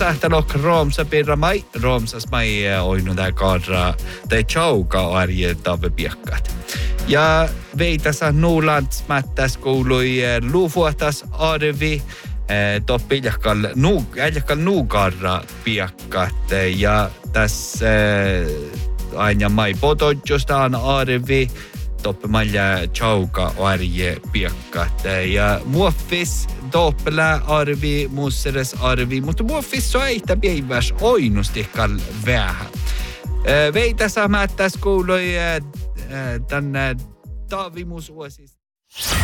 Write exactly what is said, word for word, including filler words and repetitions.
Tähtälok roomsa pirra mai, roomsas mai oinu tää kaadra, tai chauka arje tave piekkaat. Ja veitäsä nuulants mättäs kuului luufuotas arvi, toppiljakal nu, äljakal nuukarra piekkaat. Ja tässä aina mai potodjostaan arvi, toppimalja chauka arje piekkaat. Ja muoffis doppelä arvi, musseres arvi, mutta muoffis on eihtä päiväs oinustikal vähän. Veitä sä mättäs kuului tänne Taavimus Uosista.